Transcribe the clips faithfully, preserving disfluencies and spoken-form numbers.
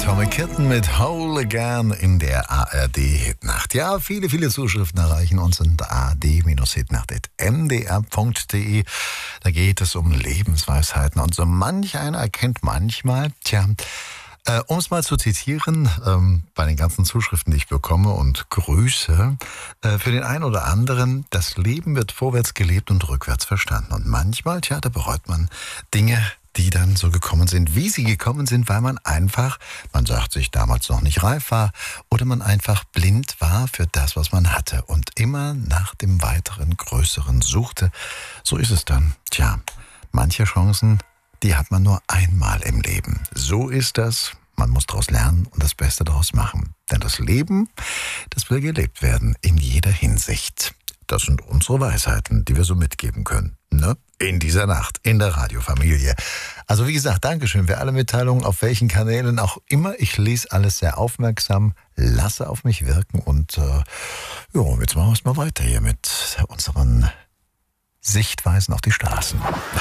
Tommy Kitten mit Whole Again in der A R D-Hitnacht. Ja, viele, viele Zuschriften erreichen uns unter a r d Hitnacht punkt m d r punkt d e. Da geht es um Lebensweisheiten und so manch einer erkennt manchmal, tja, äh, um es mal zu zitieren, ähm, bei den ganzen Zuschriften, die ich bekomme und Grüße, äh, für den einen oder anderen, das Leben wird vorwärts gelebt und rückwärts verstanden. Und manchmal, tja, da bereut man Dinge, die dann so gekommen sind, wie sie gekommen sind, weil man einfach, man sagt sich, damals noch nicht reif war oder man einfach blind war für das, was man hatte und immer nach dem weiteren, größeren suchte. So ist es dann. Tja, manche Chancen, die hat man nur einmal im Leben. So ist das. Man muss daraus lernen und das Beste daraus machen. Denn das Leben, das will gelebt werden in jeder Hinsicht. Das sind unsere Weisheiten, die wir so mitgeben können. Ne? In dieser Nacht, in der Radiofamilie. Also wie gesagt, Dankeschön für alle Mitteilungen, auf welchen Kanälen auch immer. Ich lese alles sehr aufmerksam, lasse auf mich wirken und äh, jo, jetzt machen wir es mal weiter hier mit unseren Sichtweisen auf die Straßen.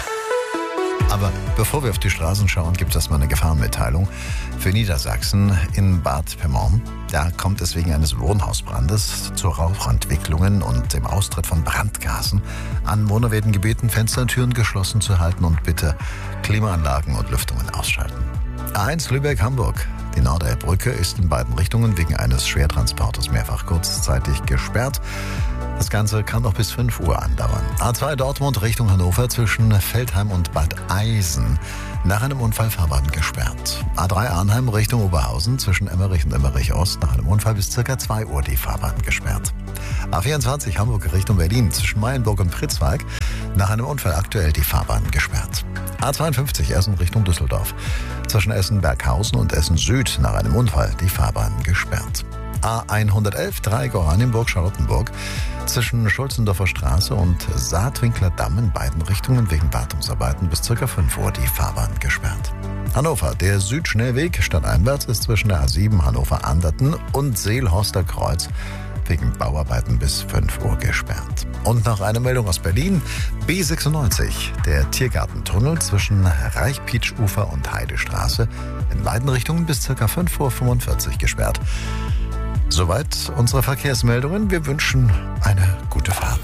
Aber bevor wir auf die Straßen schauen, gibt es erstmal eine Gefahrenmitteilung für Niedersachsen in Bad Pyrmont. Da kommt es wegen eines Wohnhausbrandes zu Rauchentwicklungen und dem Austritt von Brandgasen. Anwohner werden gebeten, Fenster und Türen geschlossen zu halten und bitte Klimaanlagen und Lüftungen ausschalten. A eins Lübeck-Hamburg. Die Nordelbbrücke ist in beiden Richtungen wegen eines Schwertransporters mehrfach kurzzeitig gesperrt. Das Ganze kann noch bis fünf Uhr andauern. A zwei Dortmund Richtung Hannover zwischen Feldheim und Bad Eisen. Nach einem Unfall Fahrbahn gesperrt. A drei Arnheim Richtung Oberhausen zwischen Emmerich und Emmerich Ost. Nach einem Unfall bis ca. zwei Uhr die Fahrbahn gesperrt. A vierundzwanzig Hamburg Richtung Berlin zwischen Meilenburg und Pritzwalk. Nach einem Unfall aktuell die Fahrbahn gesperrt. A zweiundfünfzig Essen Richtung Düsseldorf. Zwischen Essen-Berghausen und Essen-Süd nach einem Unfall die Fahrbahn gesperrt. A hundertelf Dreigau-Oranienburg-Charlottenburg zwischen Schulzendorfer Straße und Saatwinkler Damm in beiden Richtungen wegen Wartungsarbeiten bis ca. fünf Uhr die Fahrbahn gesperrt. Hannover, der Südschnellweg stadteinwärts ist zwischen der A sieben Hannover-Anderten und Seelhorster Kreuz wegen Bauarbeiten bis fünf Uhr gesperrt. Und noch eine Meldung aus Berlin. B sechsundneunzig, der Tiergartentunnel zwischen Reichpietsch-Ufer und Heidestraße in beiden Richtungen bis ca. fünf Uhr fünfundvierzig gesperrt. Soweit unsere Verkehrsmeldungen. Wir wünschen eine gute Fahrt.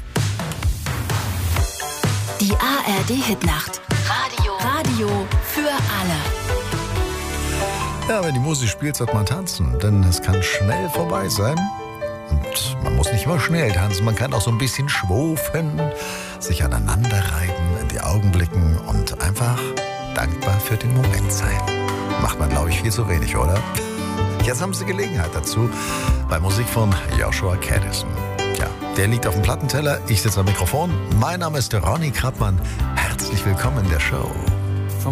Die A R D-Hitnacht. Radio. Radio für alle. Ja, wenn die Musik spielt, sollte man tanzen, denn es kann schnell vorbei sein. Und man muss nicht immer schnell tanzen, man kann auch so ein bisschen schwufen, sich aneinander reiben, in die Augen blicken und einfach dankbar für den Moment sein. Macht man, glaube ich, viel zu wenig, oder? Jetzt haben Sie Gelegenheit dazu bei Musik von Joshua Caddison. Ja, der liegt auf dem Plattenteller, ich sitze am Mikrofon. Mein Name ist Ronny Krappmann. Herzlich willkommen in der Show.